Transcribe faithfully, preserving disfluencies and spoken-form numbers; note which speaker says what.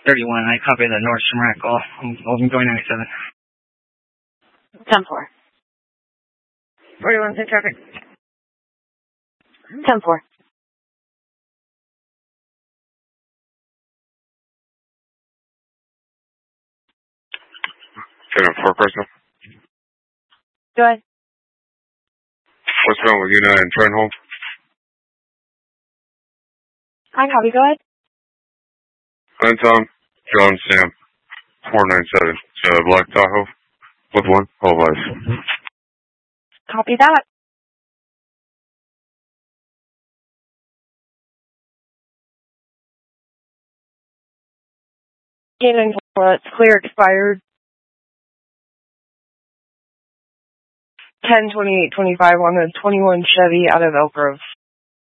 Speaker 1: thirty-one. I copy the Nordstrom rack call. I'm, I'm going ninety-seven.
Speaker 2: ten four.
Speaker 3: forty-one, same traffic.
Speaker 2: ten four.
Speaker 4: ten four person.
Speaker 2: Go ahead.
Speaker 4: What's wrong with United and Trenholm?
Speaker 2: Hi, copy. Go ahead.
Speaker 4: I'm Tom. John Sam. four nine seven. Uh, Black Tahoe. With one. All life.
Speaker 2: Copy that.
Speaker 3: Canine four, it's clear expired. ten twenty-eight twenty-five on the twenty-one Chevy out of Elk Grove.